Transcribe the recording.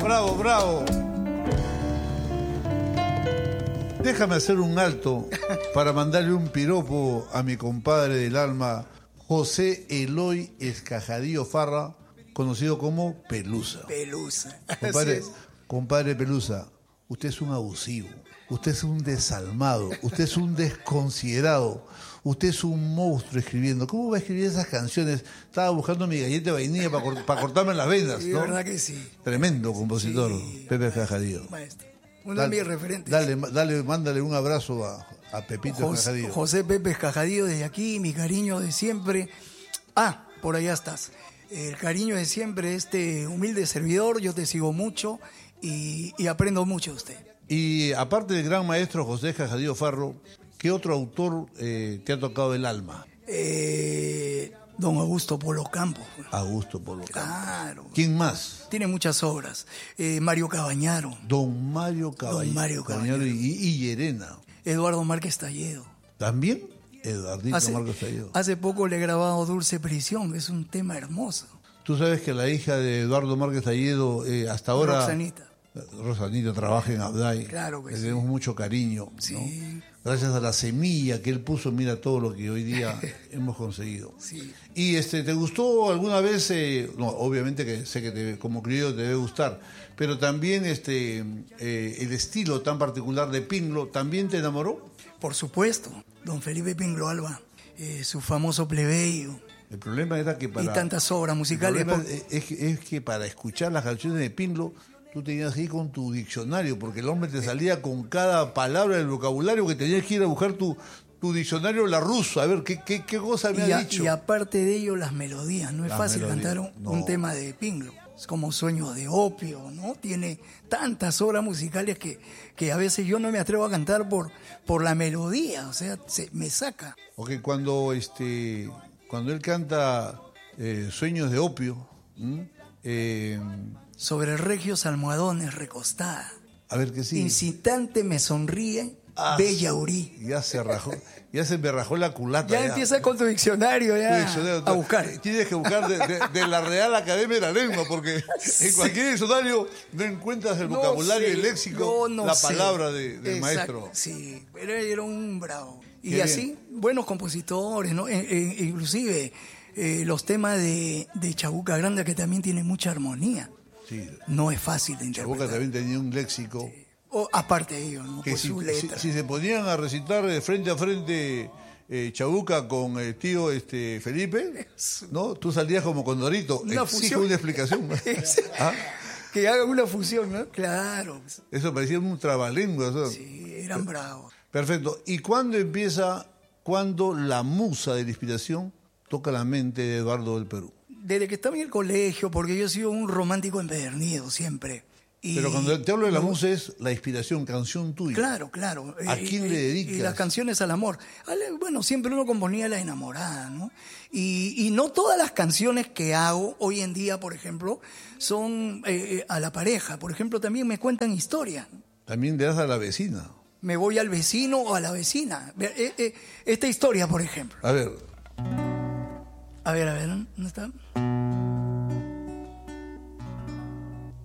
bravo, bravo. Déjame hacer un alto para mandarle un piropo a mi compadre del alma, José Eloy Escajadillo Farra, conocido como Pelusa. Pelusa. Compadre Pelusa, usted es un abusivo, usted es un desalmado, usted es un desconsiderado, usted es un monstruo escribiendo. ¿Cómo va a escribir esas canciones? Estaba buscando mi galleta de vainilla para cortarme las venas, Sí, ¿no? verdad que sí. Tremendo compositor, Sí. Pepe Escajadillo. Maestro. Uno de mis referentes. Mándale un abrazo a Pepito Escajadillo. José Pepe Escajadillo, desde aquí, mi cariño de siempre. Ah, por allá estás. El cariño de siempre, este humilde servidor, yo te sigo mucho y aprendo mucho de usted. Y aparte del gran maestro José Escajadillo Farro, ¿qué otro autor te ha tocado el alma? Don Augusto Polo Campos. Augusto Polo Campos. Claro. ¿Quién más? Tiene muchas obras. Mario Cabañaro. Don Mario Cabañaro y Llerena. Eduardo Márquez Talledo. ¿También? Eduardito Márquez Talledo. Hace poco le he grabado Dulce Prisión, que es un tema hermoso. Tú sabes que la hija de Eduardo Márquez Talledo hasta ahora... Rosanita trabaja en Abday. Claro que le sí. tenemos mucho cariño, Sí. ¿no? Gracias a la semilla que él puso, mira todo lo que hoy día hemos conseguido. Sí. ¿Y te gustó alguna vez? No, obviamente que sé que como criollo te debe gustar, pero también el estilo tan particular de Pinglo, ¿también te enamoró? Por supuesto, don Felipe Pinglo Alba, su famoso plebeyo. El problema era que Y tantas obras musicales. es que para escuchar las canciones de Pinglo, tú tenías que ir con tu diccionario, porque el hombre te salía con cada palabra del vocabulario que tenías que ir a buscar tu diccionario Larousse, a ver qué cosa me ha dicho. Y aparte de ello, las melodías. No es fácil melodías, cantar no. un tema de Pinglo. Es como Sueños de Opio, ¿no? Tiene tantas obras musicales que a veces yo no me atrevo a cantar por la melodía, o sea, me saca. Ok, cuando él canta Sueños de Opio, Sobre regios almohadones recostada. a ver qué sigue. Incitante me sonríe, bella Uri. Ya se me rajó la culata. Ya empieza con tu diccionario a buscar. Tienes que buscar de la Real Academia de la Lengua, porque en cualquier diccionario no encuentras el vocabulario y el léxico, la palabra del maestro. Sí, pero era un bravo. Y Qué así, bien. buenos compositores, ¿no? Inclusive los temas de Chabuca Granda, que también tienen mucha armonía. Sí. No es fácil de Chabuca interpretar. también tenía un léxico. Sí. O, aparte de ello, ¿no? Que Por si, su letra. si se ponían a recitar frente a frente Chabuca con el tío Felipe, ¿no? Tú salías como Condorito. Una Exige fusión. una explicación. ¿Ah? Que hagan una fusión, ¿no? Claro. Eso parecía un trabalenguas, ¿no? Sí, eran bravos. Perfecto. ¿Y cuándo la musa de la inspiración toca la mente de Eduardo del Perú? Desde que estaba en el colegio, porque yo he sido un romántico empedernido siempre. Pero cuando te hablo de la musa es la inspiración, canción tuya. Claro, claro. ¿A quién le dedicas? Y las canciones al amor. Bueno, siempre uno componía La Enamorada, ¿no? Y no todas las canciones que hago hoy en día, por ejemplo, son a la pareja. Por ejemplo, también me cuentan historias. También le das a la vecina. Me voy al vecino o a la vecina. Esta historia, por ejemplo. A ver. A ver, ¿dónde está?